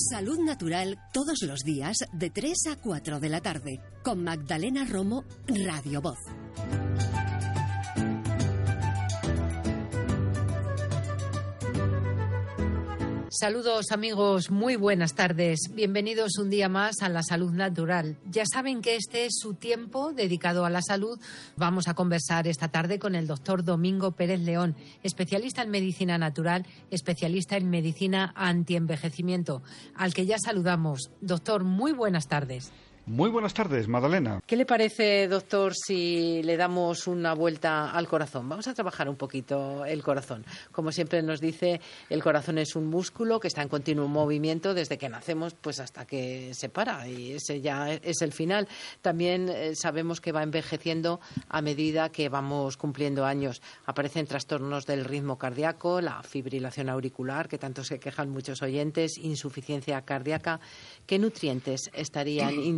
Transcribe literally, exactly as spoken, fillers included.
Salud Natural todos los días de tres a cuatro de la tarde con Magdalena Romo, Radio Voz. Saludos amigos, muy buenas tardes. Bienvenidos un día más a La Salud Natural. Ya saben que este es su tiempo dedicado a la salud. Vamos a conversar esta tarde con el doctor Domingo Pérez León, especialista en medicina natural, especialista en medicina antienvejecimiento, al que ya saludamos. Doctor, muy buenas tardes. Muy buenas tardes, Magdalena. ¿Qué le parece, doctor, si le damos una vuelta al corazón? Vamos a trabajar un poquito el corazón. Como siempre nos dice, el corazón es un músculo que está en continuo movimiento desde que nacemos pues hasta que se para, y ese ya es el final. También eh, sabemos que va envejeciendo a medida que vamos cumpliendo años. Aparecen trastornos del ritmo cardíaco, la fibrilación auricular, que tanto se quejan muchos oyentes, insuficiencia cardíaca. ¿Qué nutrientes estarían